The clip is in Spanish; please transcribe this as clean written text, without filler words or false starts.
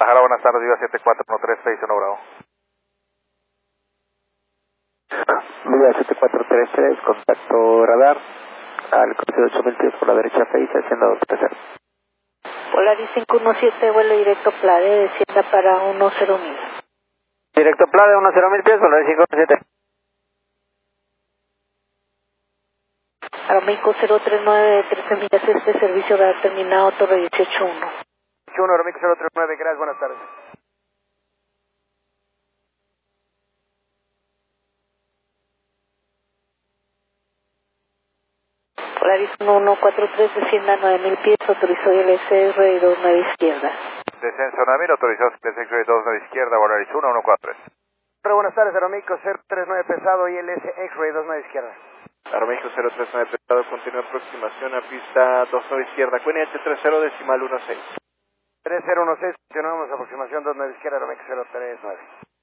Guadalajara, buenas tardes, Viva 741361 Bravo. Viva 7433, contacto radar, al cruce de 8000 pies por la derecha Face, haciendo 230. Polaris 517, vuelo directo Plade, descienda para 10.000. Directo Plade, 10.000 pies, Polaris 517. Aeroméxico 039 de 13 millas este, servicio radar terminado, Torre 181. 1 Aeroméxico 039, gracias, buenas tardes. Polaris 1143, descienda a 9.000 pies, autorizó ILS 29 izquierda. Descenso 9000, autorizado X-Ray 29 izquierda, Polaris 1143. Buenas tardes, Aeroméxico 039 pesado, ILS X-Ray 29 izquierda. Aeroméxico 039 pesado, continúa aproximación a pista 29 izquierda, QNH 30 decimal 16. 3016, continuamos aproximación 29 izquierda, Aeroméxico 039.